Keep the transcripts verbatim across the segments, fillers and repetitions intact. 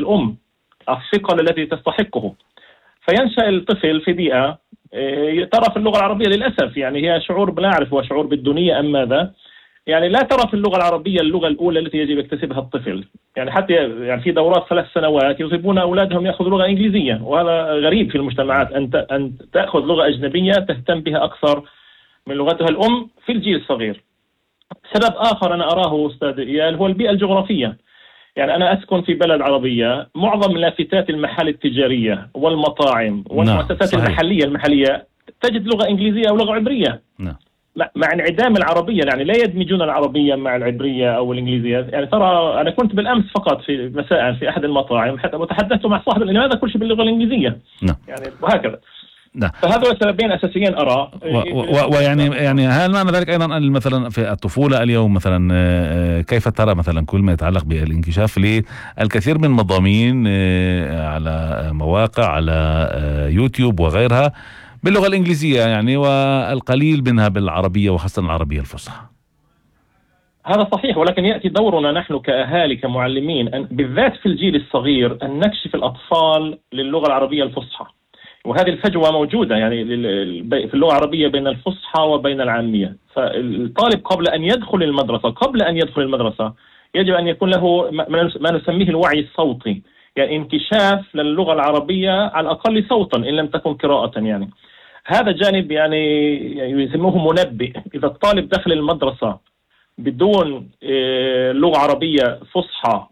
الأم الثقل الذي تستحقه. فينشأ الطفل في بيئة ترى في اللغة العربية للأسف يعني هي شعور لا أعرف هو شعور بالدونية أم ماذا، يعني لا ترى في اللغة العربية اللغة الأولى التي يجب يكتسبها الطفل. يعني حتى يعني في دورات ثلاث سنوات يصيبون أولادهم يأخذوا لغة إنجليزية، وهذا غريب في المجتمعات أن أن تأخذ لغة أجنبية تهتم بها أكثر من لغتها الأم في الجيل الصغير. سبب آخر أنا أراه أستاذ إيال هو البيئة الجغرافية. يعني أنا أسكن في بلد عربية، معظم لافتات المحال التجارية والمطاعم والمؤسسات نعم. المحلية المحلية تجد لغة إنجليزية أو لغة عبرية نعم. مع انعدام العربية، يعني لا يدمجون العربية مع العبرية أو الإنجليزية. يعني ترى أنا كنت بالأمس فقط في مساء في أحد المطاعم حتى وتحدثت مع صاحب لماذا كل شيء باللغة الإنجليزية نعم. يعني وهكذا نعم. فهذول سببين أساسيين أرى. ويعني يعني هل معنى ذلك أيضا مثلا في الطفولة اليوم مثلا كيف ترى مثلا كل ما يتعلق بالانكشاف للكثير من المضامين على مواقع على يوتيوب وغيرها باللغة الإنجليزية يعني والقليل منها بالعربية وخاصة العربية الفصحى؟ هذا صحيح، ولكن يأتي دورنا نحن كأهالي كمعلمين أن بالذات في الجيل الصغير أن نكشف الأطفال للغة العربية الفصحى. وهذه الفجوة موجودة يعني في اللغة العربية بين الفصحى وبين العامية. فالطالب قبل أن يدخل المدرسة قبل أن يدخل المدرسة يجب أن يكون له ما نسميه الوعي الصوتي، يعني انكشاف للغة العربية على الأقل صوتا إن لم تكن قراءة. يعني هذا جانب يعني يسموه منبئ. إذا الطالب دخل المدرسة بدون لغة عربية فصحى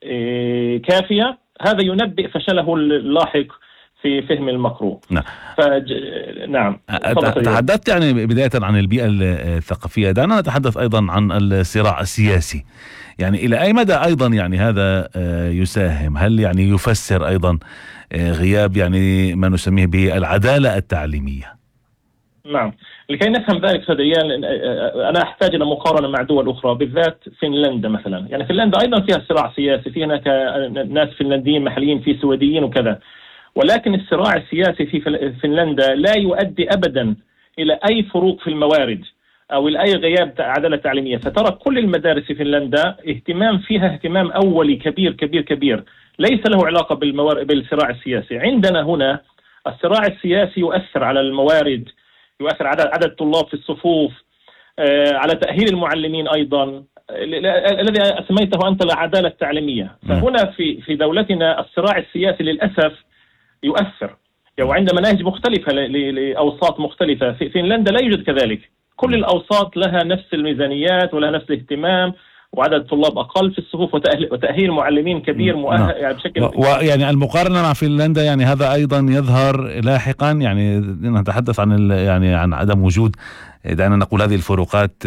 كافية هذا ينبئ فشله اللاحق في فهم المقروء. نعم. فج... نعم. تحدثت يعني بداية عن البيئة الثقافية، دعنا نتحدث أيضا عن الصراع السياسي. يعني إلى أي مدى أيضا يعني هذا يساهم؟ هل يعني يفسر أيضا غياب يعني ما نسميه بالعدالة التعليمية؟ نعم، لكي نفهم ذلك سديان أنا أحتاج إلى مقارنة مع دول أخرى، بالذات فنلندا مثلا. يعني فنلندا أيضا فيها صراع سياسي، في هناك ناس فنلنديين محليين، في سويديين وكذا، ولكن الصراع السياسي في فنلندا لا يؤدي أبدا إلى أي فروق في الموارد أو إلى أي غياب عدالة تعليمية. فترى كل المدارس في فنلندا اهتمام فيها اهتمام أولي كبير كبير كبير ليس له علاقة بالموارد بالصراع السياسي. عندنا هنا الصراع السياسي يؤثر على الموارد، يؤثر على عدد الطلاب في الصفوف، على تأهيل المعلمين أيضا الذي سميته أنت العدالة التعليمية. فهنا في في دولتنا الصراع السياسي للأسف يؤثر، يعني وعند مناهج مختلفة لأوساط مختلفة. في فنلندا لا يوجد كذلك، كل الأوساط لها نفس الميزانيات ولها نفس الاهتمام وعدد الطلاب أقل في الصفوف وتأهيل, وتأهيل معلمين كبير مؤهل يعني بشكل ويعني المقارنة مع فنلندا يعني هذا أيضا يظهر لاحقا. يعني نتحدث عن يعني عن عدم وجود دعنا نقول هذه الفروقات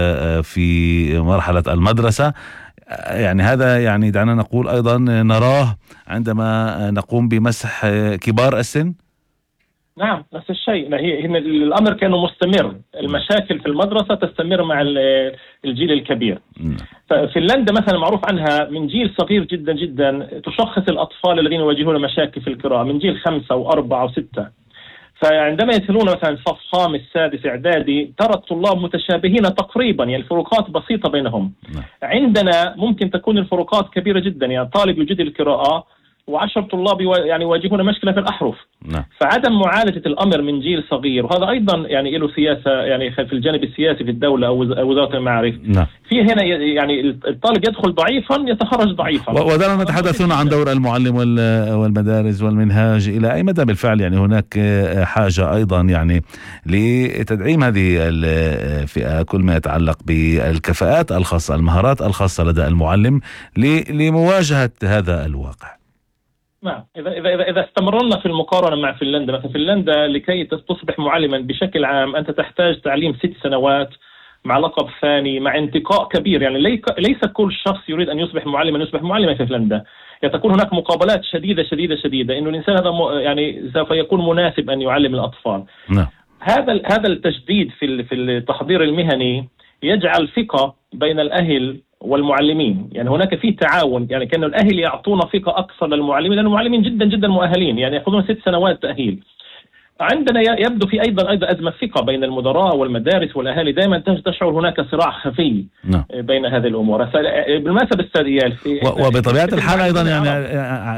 في مرحلة المدرسة. يعني هذا يعني دعنا نقول أيضا نراه عندما نقوم بمسح كبار السن. نعم نفس الشيء، هي الأمر كان مستمر، المشاكل في المدرسة تستمر مع الجيل الكبير. ففنلندا مثلا معروف عنها من جيل صغير جدا جدا تشخص الأطفال الذين يواجهون مشاكل في القراءة من جيل خمسة وأربعة وستة. فعندما يصلون مثلا صف خامس سادس إعدادي ترى الطلاب متشابهين تقريبا، يعني الفروقات بسيطة بينهم. عندنا ممكن تكون الفروقات كبيرة جدا، يعني طالب يجيد القراءة وعشر طلاب يعني يواجهون مشكلة في الأحرف. نعم. فعدم معالجة الأمر من جيل صغير، وهذا أيضا يعني له سياسة يعني في الجانب السياسي في الدولة أو وزارة المعارف. نعم. في هنا يعني الطالب يدخل ضعيفا يتخرج ضعيفا. ودعنا نتحدث هنا عن دور المعلم والمدارس والمنهاج. إلى أي مدى بالفعل يعني هناك حاجة أيضا يعني لتدعيم هذه الفئة كل ما يتعلق بالكفاءات الخاصة المهارات الخاصة لدى المعلم لمواجهة هذا الواقع؟ نعم، إذا إذا إذا استمرنا في المقارنة مع فنلندا، مثلا فنلندا لكي تصبح معلما بشكل عام أنت تحتاج تعليم ست سنوات مع لقب ثاني مع انتقاء كبير. يعني ليس كل شخص يريد أن يصبح معلما يصبح معلما في فنلندا، يعني تكون هناك مقابلات شديدة شديدة شديدة إنه الإنسان هذا يعني سوف يكون مناسب أن يعلم الأطفال. نعم. هذا هذا التجديد في في التحضير المهني يجعل ثقة بين الأهل والمعلمين، يعني هناك في تعاون، يعني كأن الأهل يعطون ثقة أكثر للمعلمين لأن المعلمين جدا جدا مؤهلين، يعني يأخذون ست سنوات تأهيل. عندنا يبدو في أيضا أيضا أزمة ثقة بين المدراء والمدارس والأهالي، دائما تشعر هناك صراع خفي بين هذه الأمور. بالمناسبة أستاذ إيال وبطبيعة الحال أيضا يعني